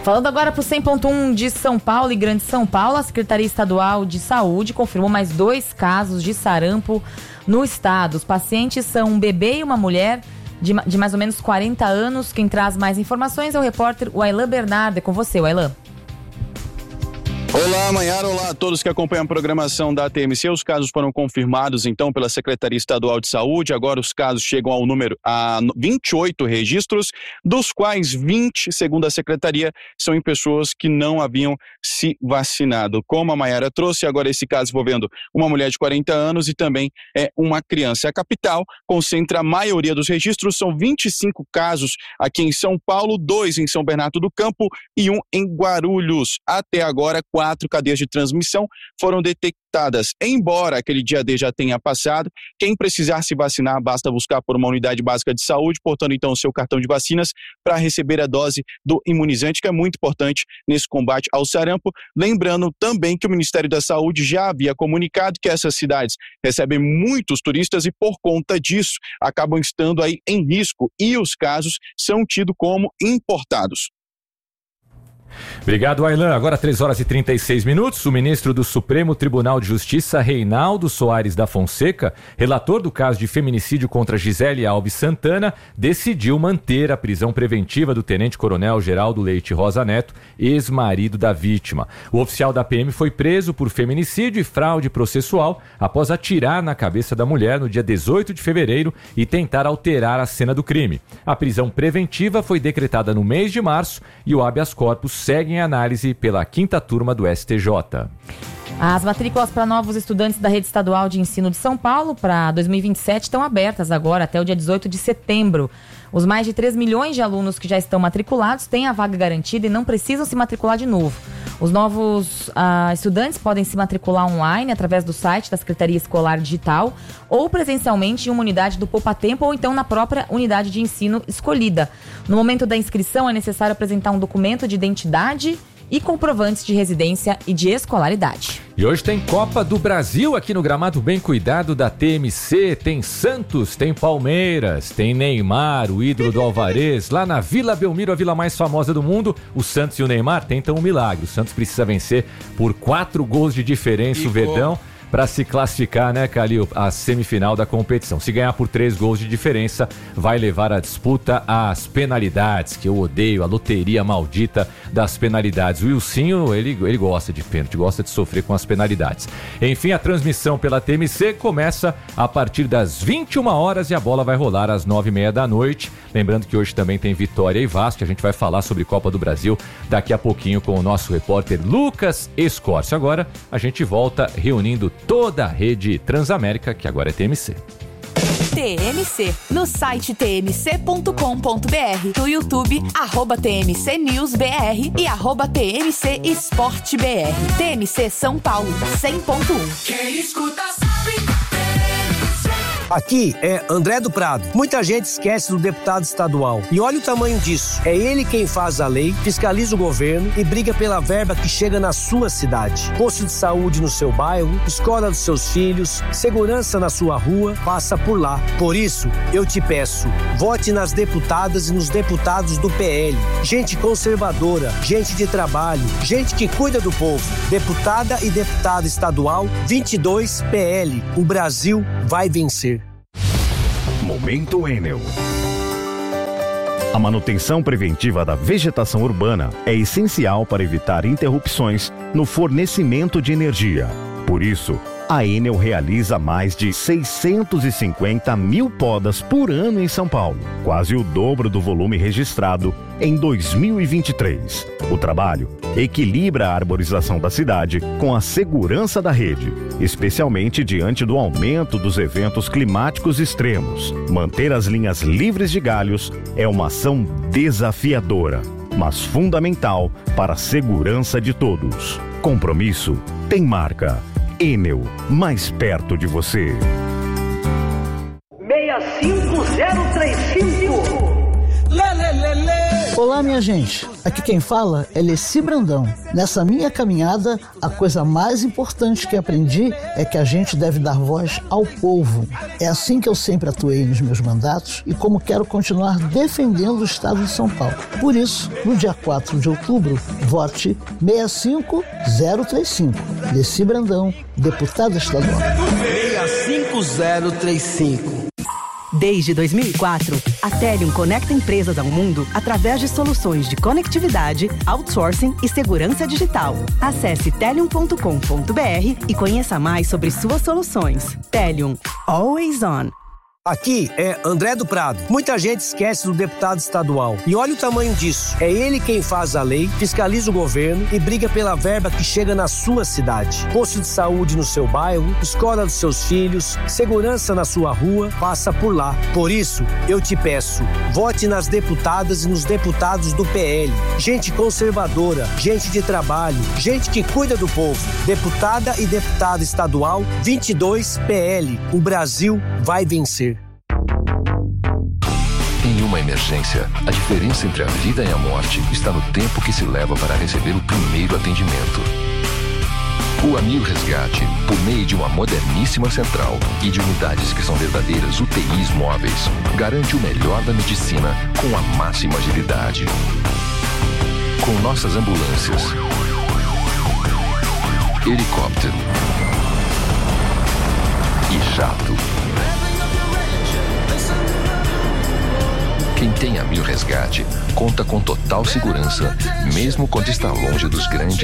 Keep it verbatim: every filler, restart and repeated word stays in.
Falando agora para o cem ponto um de São Paulo e Grande São Paulo, a Secretaria Estadual de Saúde confirmou mais dois casos de sarampo no estado. Os pacientes são um bebê e uma mulher de, de mais ou menos quarenta anos. Quem traz mais informações é o repórter Wailan Bernardo. É com você, Wailan. Olá, Maiara, olá a todos que acompanham a programação da T M C. Os casos foram confirmados, então, pela Secretaria Estadual de Saúde. Agora os casos chegam ao número a vinte e oito registros, dos quais vinte, segundo a Secretaria, são em pessoas que não haviam se vacinado. Como a Maiara trouxe, agora esse caso envolvendo uma mulher de quarenta anos e também é uma criança. A capital concentra a maioria dos registros, são vinte e cinco casos aqui em São Paulo, dois em São Bernardo do Campo e um em Guarulhos. Até agora, quatro Quatro cadeias de transmissão foram detectadas. Embora aquele dia D já tenha passado, quem precisar se vacinar basta buscar por uma unidade básica de saúde, portando então o seu cartão de vacinas para receber a dose do imunizante, que é muito importante nesse combate ao sarampo. Lembrando também que o Ministério da Saúde já havia comunicado que essas cidades recebem muitos turistas e por conta disso acabam estando aí em risco e os casos são tidos como importados. Obrigado, Wailan. Agora três horas e trinta e seis minutos. O ministro do Supremo Tribunal de Justiça, Reinaldo Soares da Fonseca, relator do caso de feminicídio contra Gisele Alves Santana, decidiu manter a prisão preventiva do tenente-coronel Geraldo Leite Rosa Neto, ex-marido da vítima. O oficial da P M foi preso por feminicídio e fraude processual após atirar na cabeça da mulher no dia dezoito de fevereiro e tentar alterar a cena do crime. A prisão preventiva foi decretada no mês de março e o habeas corpus segue em análise pela quinta turma do S T J. As matrículas para novos estudantes da Rede Estadual de Ensino de São Paulo para dois mil e vinte e sete estão abertas agora até o dia dezoito de setembro. Os mais de três milhões de alunos que já estão matriculados têm a vaga garantida e não precisam se matricular de novo. Os novos uh, estudantes podem se matricular online através do site da Secretaria Escolar Digital ou presencialmente em uma unidade do Poupa Tempo ou então na própria unidade de ensino escolhida. No momento da inscrição é necessário apresentar um documento de identidade e comprovantes de residência e de escolaridade. E hoje tem Copa do Brasil aqui no gramado bem cuidado da T M C. Tem Santos, tem Palmeiras, tem Neymar, o ídolo do Alvarez. Lá na Vila Belmiro, a vila mais famosa do mundo, o Santos e o Neymar tentam um milagre. O Santos precisa vencer por quatro gols de diferença, e o Verdão, para se classificar, né, Calil, a semifinal da competição. Se ganhar por três gols de diferença, vai levar a disputa às penalidades, que eu odeio, a loteria maldita das penalidades. O Wilsinho, ele, ele gosta de pênalti, gosta de sofrer com as penalidades. Enfim, a transmissão pela T M C começa a partir das vinte e uma horas e a bola vai rolar às nove e meia da noite. Lembrando que hoje também tem Vitória e Vasco, a gente vai falar sobre Copa do Brasil daqui a pouquinho com o nosso repórter Lucas Escórcio. Agora a gente volta reunindo toda a rede Transamérica, que agora é T M C. T M C, no site t m c ponto com ponto b r, no YouTube, arroba T M C News B R e arroba T M C Esporte B R. T M C São Paulo, cem ponto um. Quem escuta sabe. Aqui é André do Prado. Muita gente esquece do deputado estadual. E olha o tamanho disso. É ele quem faz a lei, fiscaliza o governo e briga pela verba que chega na sua cidade. Posto de saúde no seu bairro, escola dos seus filhos, segurança na sua rua, passa por lá. Por isso, eu te peço, vote nas deputadas e nos deputados do P L. Gente conservadora, gente de trabalho, gente que cuida do povo. Deputada e deputado estadual vinte e dois P L. O Brasil vai vencer. Momento Enel. A manutenção preventiva da vegetação urbana é essencial para evitar interrupções no fornecimento de energia. Por isso, a Enel realiza mais de seiscentos e cinquenta mil podas por ano em São Paulo, quase o dobro do volume registrado em dois mil e vinte e três. O trabalho equilibra a arborização da cidade com a segurança da rede, especialmente diante do aumento dos eventos climáticos extremos. Manter as linhas livres de galhos é uma ação desafiadora, mas fundamental para a segurança de todos. Compromisso tem marca. Enel, mais perto de você. seis cinco zero três cinco. Lê, lê, lê, lê. Olá, Olá, minha gente. Aqui quem fala é Leci Brandão. Nessa minha caminhada, a coisa mais importante que aprendi é que a gente deve dar voz ao povo. É assim que eu sempre atuei nos meus mandatos e como quero continuar defendendo o estado de São Paulo. Por isso, no dia quatro de outubro, vote seis cinco zero três cinco. Leci Brandão, deputada estadual. seis cinco zero três cinco. Desde dois mil e quatro, a Telium conecta empresas ao mundo através de soluções de conectividade, outsourcing e segurança digital. Acesse telium ponto com ponto br e conheça mais sobre suas soluções. Telium, always on. Aqui é André do Prado. Muita gente esquece do deputado estadual. E olha o tamanho disso. É ele quem faz a lei, fiscaliza o governo e briga pela verba que chega na sua cidade. Posto de saúde no seu bairro, escola dos seus filhos, segurança na sua rua, passa por lá. Por isso, eu te peço, vote nas deputadas e nos deputados do P L. Gente conservadora, gente de trabalho, gente que cuida do povo. Deputada e deputado estadual vinte e dois P L. O Brasil vai vencer. Em uma emergência, a diferença entre a vida e a morte está no tempo que se leva para receber o primeiro atendimento. O Amil Resgate, por meio de uma moderníssima central e de unidades que são verdadeiras U T Is móveis, garante o melhor da medicina com a máxima agilidade. Com nossas ambulâncias, helicóptero e jato. Quem tem Amil Resgate conta com total segurança, mesmo quando está longe dos grandes